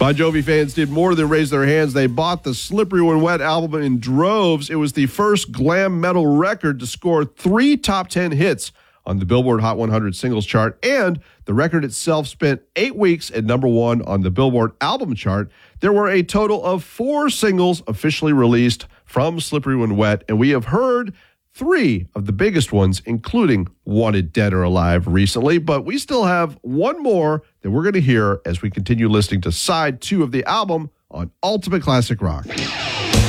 Bon Jovi fans did more than raise their hands. They bought the Slippery When Wet album in droves. It was the first glam metal record to score 3 top 10 hits on the Billboard Hot 100 singles chart, and the record itself spent 8 weeks at number 1 on the Billboard album chart. There were a total of 4 singles officially released from Slippery When Wet, and we have heard 3 of the biggest ones, including Wanted Dead or Alive recently, but we still have one more that we're going to hear as we continue listening to side 2 of the album on Ultimate Classic Rock.